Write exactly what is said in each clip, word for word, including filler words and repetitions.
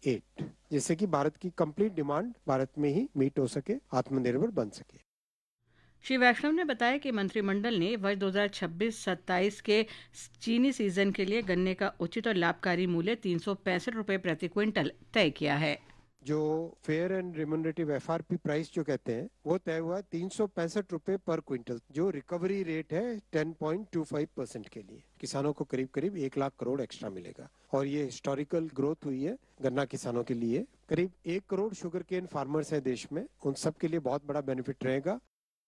Eight, जिससे कि भारत की कंप्लीट डिमांड भारत में ही मीट हो सके, आत्मनिर्भर बन सके। श्री वैष्णव ने बताया कि मंत्रिमंडल ने वर्ष दो हज़ार छब्बीस सत्ताईस के चीनी सीजन के लिए गन्ने का उचित और लाभकारी मूल्य तीन सौ पैंसठ रुपये प्रति क्विंटल तय किया है। जो fair and remunerative F R P price जो कहते हैं वो तय हुआ तीन सौ पैंसठ रुपए पर क्विंटल, जो रिकवरी रेट है ten point two five percent के लिए। किसानों को करीब करीब एक लाख करोड़ एक्स्ट्रा मिलेगा और ये हिस्टोरिकल ग्रोथ हुई है गन्ना किसानों के लिए। करीब एक करोड़ शुगर केन फार्मर्स हैं देश में, उन सब के लिए बहुत बड़ा बेनिफिट रहेगा।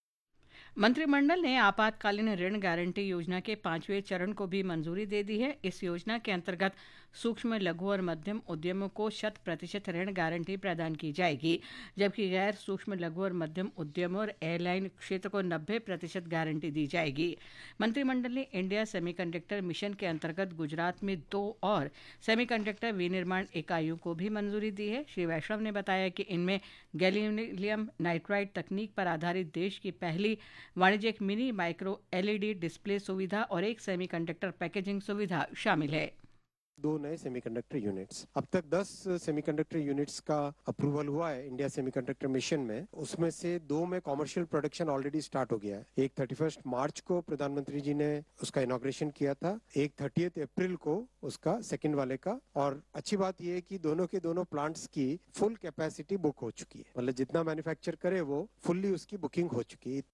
मंत्रिमंडल ने आपातकालीन ऋण गारंटी योजना के पांचवें चरण को भी मंजूरी दे दी है। इस योजना के अंतर्गत सूक्ष्म, लघु और मध्यम उद्यमों को शत प्रतिशत ऋण गारंटी प्रदान की जाएगी, जबकि गैर सूक्ष्म, लघु और मध्यम उद्यमों और एयरलाइन क्षेत्र को नब्बे प्रतिशत गारंटी दी जाएगी। मंत्रिमंडल ने इंडिया सेमीकंडक्टर मिशन के अंतर्गत गुजरात में दो और सेमीकंडक्टर विनिर्माण इकाइयों को भी मंजूरी दी है। श्री वैष्णव ने बताया कि इनमें गैलियम नाइट्राइड तकनीक पर आधारित देश की पहली वाणिज्यिक मिनी माइक्रो एलईडी डिस्प्ले सुविधा और एक सेमीकंडक्टर पैकेजिंग सुविधा शामिल है। दो नए सेमीकंडक्टर यूनिट्स, अब तक दस सेमीकंडक्टर यूनिट्स का अप्रूवल हुआ है इंडिया सेमीकंडक्टर मिशन में। उसमें से दो में कॉमर्शियल प्रोडक्शन ऑलरेडी स्टार्ट हो गया है। एक थर्टी फर्स्ट मार्च को प्रधानमंत्री जी ने उसका इनॉग्रेशन किया था, एक थर्टियथ अप्रैल को उसका सेकंड वाले का। और अच्छी बात यह है कि दोनों के दोनों प्लांट्स की फुल कैपेसिटी बुक हो चुकी है, मतलब जितना मैन्युफैक्चर करे वो फुल्ली उसकी बुकिंग हो चुकी है।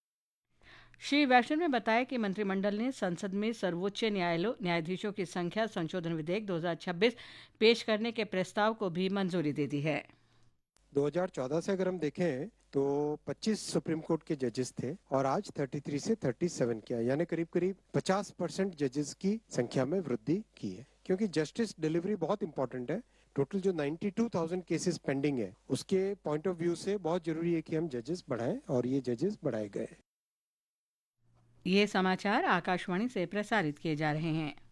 श्री वैष्णव ने बताया कि मंत्रिमंडल ने संसद में सर्वोच्च न्यायालय न्यायाधीशों की संख्या संशोधन विधेयक दो हज़ार छब्बीस पेश करने के प्रस्ताव को भी मंजूरी दे दी है। दो हज़ार चौदह से अगर हम देखें तो पच्चीस सुप्रीम कोर्ट के जजेस थे और आज तैंतीस से सैंतीस किया, यानी करीब करीब पचास परसेंट जजेस की संख्या में वृद्धि की है। क्योंकि जस्टिस डिलीवरी बहुत इंपॉर्टेंट है। टोटल जो बानवे हज़ार केसेस पेंडिंग है उसके पॉइंट ऑफ व्यू से बहुत जरूरी है कि हम जजेस बढ़ाएं और ये जजेस बढ़ाए गए। ये समाचार आकाशवाणी से प्रसारित किए जा रहे हैं।